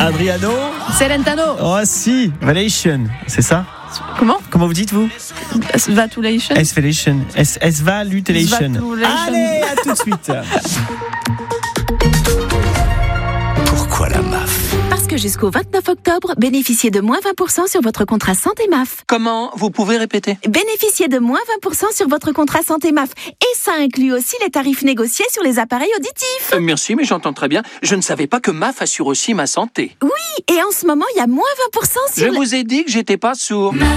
Adriano. Celentano. Oh si, Valation, c'est ça? Comment vous dites vous? Svatulation. Svalation. Svalation. Allez, à tout de suite. Pourquoi la MAF? Parce que jusqu'au 29 octobre, bénéficiez de moins 20% sur votre contrat santé MAF. Comment? Vous pouvez répéter? Bénéficiez de moins 20% sur votre contrat santé MAF. Et ça inclut aussi les tarifs négociés sur les appareils auditifs. Merci, mais j'entends très bien. Je ne savais pas que MAF assure aussi ma santé. Oui, et en ce moment, il y a moins 20% sur... Je vous ai dit que j'étais pas sourd. MAF.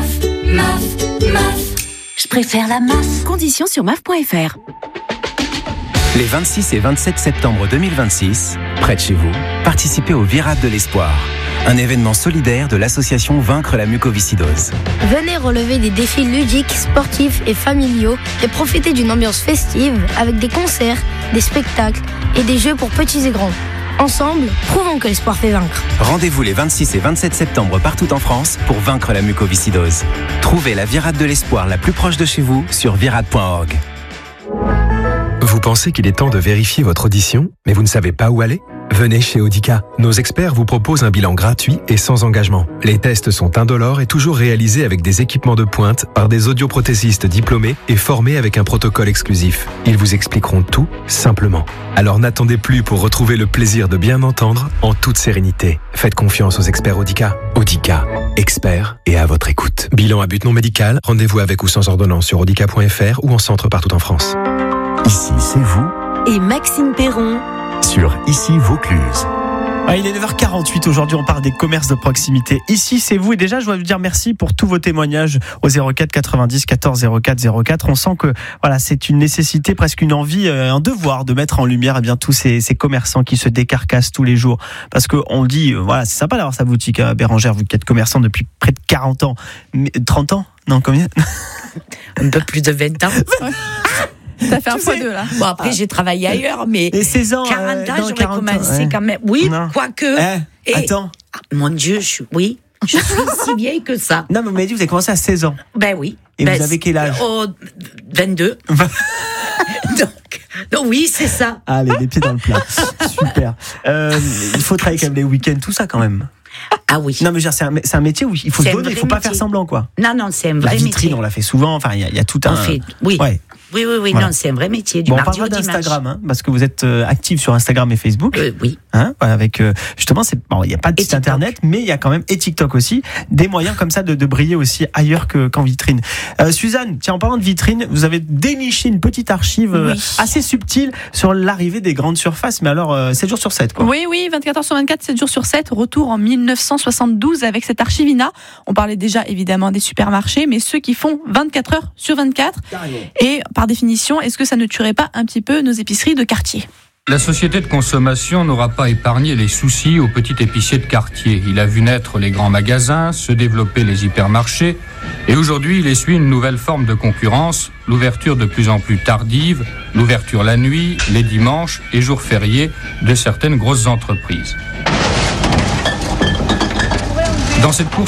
Je préfère la MAF. Conditions sur MAF.fr. Les 26 et 27 septembre 2026, près de chez vous, participez au Virade de l'Espoir, un événement solidaire de l'association Vaincre la mucoviscidose. Venez relever des défis ludiques, sportifs et familiaux et profitez d'une ambiance festive avec des concerts, des spectacles et des jeux pour petits et grands. Ensemble, prouvons que l'espoir fait vaincre. Rendez-vous les 26 et 27 septembre partout en France pour vaincre la mucoviscidose. Trouvez la Virade de l'Espoir la plus proche de chez vous sur virade.org. Vous pensez qu'il est temps de vérifier votre audition, mais vous ne savez pas où aller? Venez chez Audica. Nos experts vous proposent un bilan gratuit et sans engagement. Les tests sont indolores et toujours réalisés avec des équipements de pointe par des audioprothésistes diplômés et formés avec un protocole exclusif. Ils vous expliqueront tout simplement. Alors n'attendez plus pour retrouver le plaisir de bien entendre en toute sérénité. Faites confiance aux experts Audica. Audica, experts et à votre écoute. Bilan à but non médical, rendez-vous avec ou sans ordonnance sur audica.fr ou en centre partout en France. Ici, c'est vous. Et Maxime Perron. Sur Ici Vaucluse. Il est 9h48, aujourd'hui on parle des commerces de proximité. Ici c'est vous, et déjà je dois vous dire merci pour tous vos témoignages au 04 90 14 04 04. On sent que voilà, c'est une nécessité, presque une envie, un devoir de mettre en lumière tous ces commerçants qui se décarcassent tous les jours. Parce qu'on dit, voilà, c'est sympa d'avoir sa boutique à Bérengère, vous qui êtes commerçant depuis près de 40 ans. 30 ans? Non, combien? Un peu plus de 20 ans. Ça fait un fois deux là. Bon, après, j'ai travaillé ailleurs, mais et 16 ans, 40 ans, j'aurais 40 commencé ans, quand même. Oui, non. quoique. Attends. Mon Dieu, je suis si vieille que ça. Non, mais vous m'avez dit vous avez commencé à 16 ans. Ben oui. Et vous avez quel âge? 22. donc oui, c'est ça. Allez, les pieds dans le plat. Super. Il faut travailler quand même les week-ends, tout ça quand même. Ah oui. Non, mais c'est un métier où il faut se donner, il ne faut pas faire semblant, quoi. Non, c'est un vrai métier. La vitrine, on l'a fait souvent, enfin, il y a tout un... Oui. Ouais. Oui, voilà. Non, c'est un vrai métier. On parlera d'Instagram, parce que vous êtes active sur Instagram et Facebook. Oui. Avec, justement, il n'y a pas de site internet, mais il y a quand même, et TikTok aussi, des moyens comme ça de briller aussi ailleurs qu'en vitrine. Suzanne, tiens, en parlant de vitrine, vous avez déniché une petite archive assez subtile sur l'arrivée des grandes surfaces, mais alors 7 jours sur 7, quoi. Oui, 24 heures sur 24, 7 jours sur 7, retour en 1972 avec cette archivina. On parlait déjà évidemment des supermarchés, mais ceux qui font 24 heures sur 24. Carrément. Et par définition, est-ce que ça ne tuerait pas un petit peu nos épiceries de quartier ? La société de consommation n'aura pas épargné les soucis au petit épicier de quartier. Il a vu naître les grands magasins, se développer les hypermarchés, et aujourd'hui il essuie une nouvelle forme de concurrence, l'ouverture de plus en plus tardive, l'ouverture la nuit, les dimanches et jours fériés de certaines grosses entreprises. Dans cette course